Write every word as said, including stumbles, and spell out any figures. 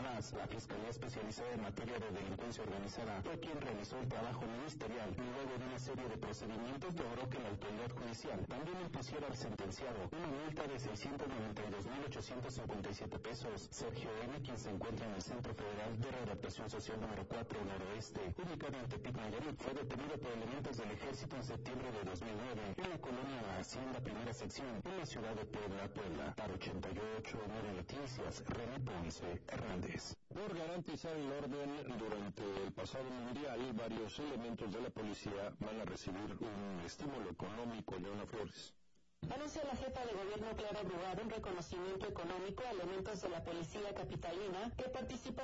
armadas. La Fiscalía Especializada en Materia de Delincuencia Organizada fue quien realizó el trabajo ministerial y luego de una serie de procedimientos logró que la autoridad judicial también impusiera al sentenciado una multa de seiscientos noventa y dos mil ochocientos cincuenta y siete pesos. Sergio N., quien se encuentra en el Centro Federal de Readaptación Social número cuatro Noroeste, ubicado en Tepic, Nayarit, fue detenido por elementos del Ejército en septiembre de dos mil nueve en la colonia La Hacienda Primera Sección, en la ciudad de Puebla, Puebla. Para ochenta y ocho Nueve Noticias, René Ponce Hernández. Por garantizar el orden durante el pasado mundial, varios elementos de la policía van a recibir un estímulo económico. Leona Flores. Anuncia la jefa de gobierno Clara Brugada un reconocimiento económico a elementos de la policía capitalina que participaron